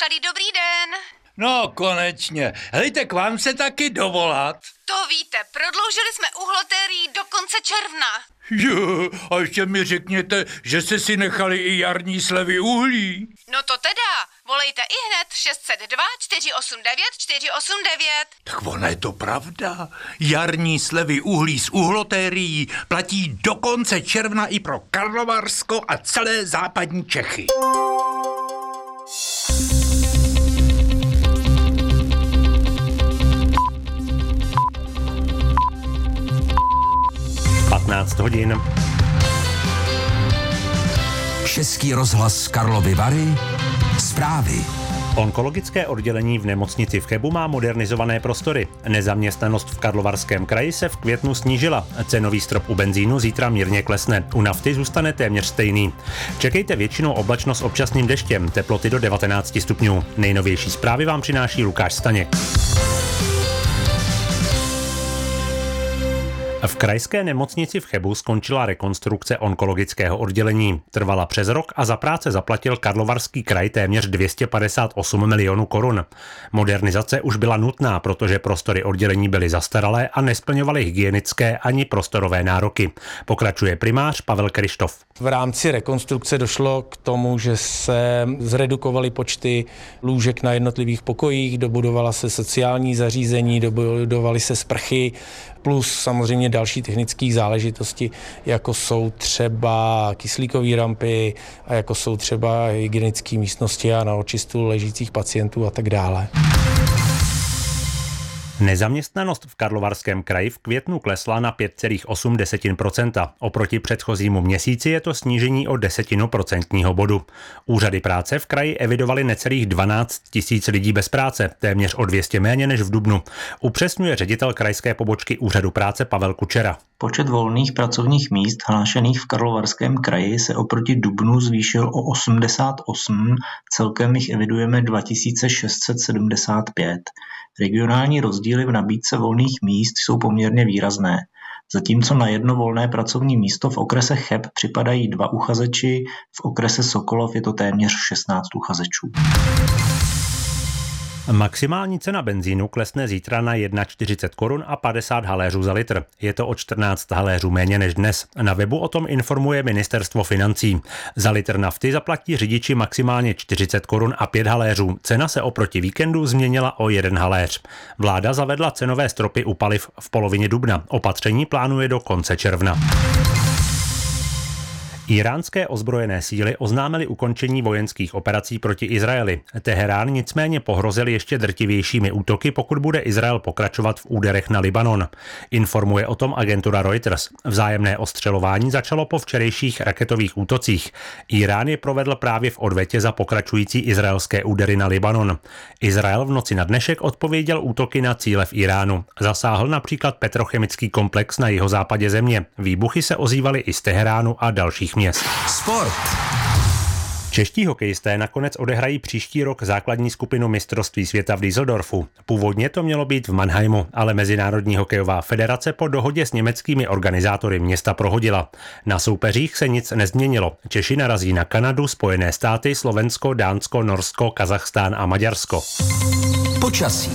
Pascali, dobrý den. No, konečně. Hejte, k vám se taky dovolat. To víte, prodloužili jsme uhloterii do konce června. Jo, a ještě mi řekněte, že jste si nechali i jarní slevy uhlí. No to teda, volejte i hned 602 489 489. Tak ona je to pravda. Jarní slevy uhlí z uhlotérií platí do konce června i pro Karlovarsko a celé západní Čechy. hodin. Český rozhlas Karlovy Vary. Zprávy. Onkologické oddělení v nemocnici v Chebu má modernizované prostory. Nezaměstnanost v Karlovarském kraji se v květnu snížila. Cenový strop u benzínu zítra mírně klesne. U nafty zůstane téměř stejný. Čekejte většinou oblačno s občasným deštěm, teploty do 19 stupňů. Nejnovější zprávy vám přináší Lukáš Staněk. V krajské nemocnici v Chebu skončila rekonstrukce onkologického oddělení. Trvala přes rok a za práce zaplatil Karlovarský kraj téměř 258 milionů korun. Modernizace už byla nutná, protože prostory oddělení byly zastaralé a nesplňovaly hygienické ani prostorové nároky. Pokračuje primář Pavel Krištof. V rámci rekonstrukce došlo k tomu, že se zredukovaly počty lůžek na jednotlivých pokojích, dobudovala se sociální zařízení, dobudovaly se sprchy, plus samozřejmě další technické záležitosti, jako jsou třeba kyslíkové rampy a jako jsou třeba hygienické místnosti a na očistu ležících pacientů a tak dále. Nezaměstnanost v Karlovarském kraji v květnu klesla na 5,8%. Oproti předchozímu měsíci je to snížení o 0,1% bodu. Úřady práce v kraji evidovaly necelých 12 000 lidí bez práce, téměř o 200 méně než v dubnu. Upřesňuje ředitel krajské pobočky Úřadu práce Pavel Kučera. Počet volných pracovních míst hlášených v Karlovarském kraji se oproti dubnu zvýšil o 88, celkem jich evidujeme 2675. Regionální rozdíly v nabídce volných míst jsou poměrně výrazné. Zatímco na jedno volné pracovní místo v okrese Cheb připadají 2 uchazeči, v okrese Sokolov je to téměř 16 uchazečů. Maximální cena benzínu klesne zítra na 1,40 korun a 50 haléřů za litr. Je to o 14 haléřů méně než dnes. Na webu o tom informuje Ministerstvo financí. Za litr nafty zaplatí řidiči maximálně 40 korun a 5 haléřů. Cena se oproti víkendu změnila o 1 haléř. Vláda zavedla cenové stropy u paliv v polovině dubna. Opatření plánuje do konce června. Iránské ozbrojené síly oznámily ukončení vojenských operací proti Izraeli. Teherán nicméně pohrozil ještě drtivějšími útoky, pokud bude Izrael pokračovat v úderech na Libanon. Informuje o tom agentura Reuters. Vzájemné ostřelování začalo po včerejších raketových útocích. Irán je provedl právě v odvetě za pokračující izraelské údery na Libanon. Izrael v noci na dnešek odpověděl útoky na cíle v Iránu. Zasáhl například petrochemický komplex na jihozápadě země. Výbuchy se ozývaly i z Teheránu a dalších měst. Sport. Čeští hokejisté nakonec odehrají příští rok základní skupinu mistrovství světa v Düsseldorfu. Původně to mělo být v Mannheimu, ale Mezinárodní hokejová federace po dohodě s německými organizátory města prohodila. Na soupeřích se nic nezměnilo. Češi narazí na Kanadu, Spojené státy, Slovensko, Dánsko, Norsko, Kazachstán a Maďarsko. Počasí.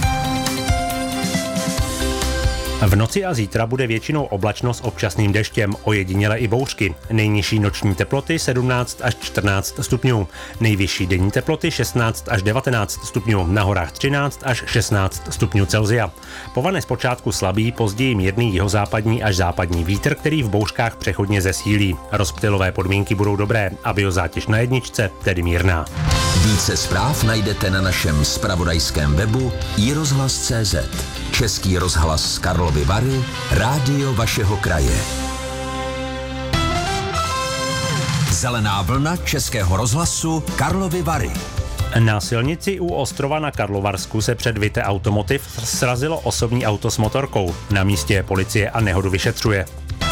V noci a zítra bude většinou oblačno s občasným deštěm, ojediněle i bouřky. Nejnižší noční teploty 17 až 14 stupňů. Nejvyšší denní teploty 16 až 19 stupňů, na horách 13 až 16 stupňů Celsia. Povane zpočátku slabý, později mírný jihozápadní až západní vítr, který v bouřkách přechodně zesílí. Rozptylové podmínky budou dobré a biozátěž na jedničce, tedy mírná. Více zpráv najdete na našem zpravodajském webu iRozhlas.cz. Český rozhlas Karlovy Vary, rádio vašeho kraje. Zelená vlna Českého rozhlasu Karlovy Vary. Na silnici u Ostrova na Karlovarsku se před Vite Automotive srazilo osobní auto s motorkou. Na místě je policie a nehodu vyšetřuje.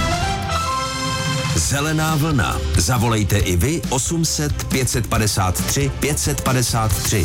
Zelená vlna. Zavolejte i vy 800 553 553.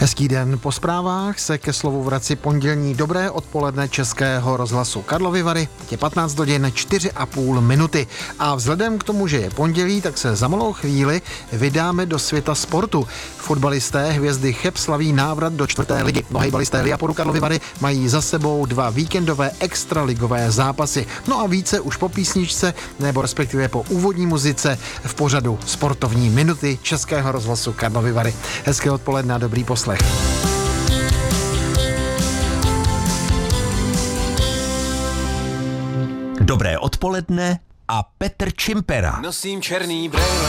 Hezký den. Po zprávách se ke slovu vrací pondělní dobré odpoledne Českého rozhlasu Karlovy Vary. Je 15 hodin 4,5 minuty. A vzhledem k tomu, že je pondělí, tak se za malou chvíli vydáme do světa sportu. Fotbalisté hvězdy Cheb slaví návrat do 4. ligy. Hejbalisté Liaporu Karlovy Vary mají za sebou 2 víkendové extraligové zápasy. No a více už po písničce, nebo respektive po úvodní muzice v pořadu Sportovní minuty Českého rozhlasu Karlovy Vary. Hezké odpoledne a dobrý poslech. Dobré odpoledne a Petr Čimpera. Nosím černý brejle.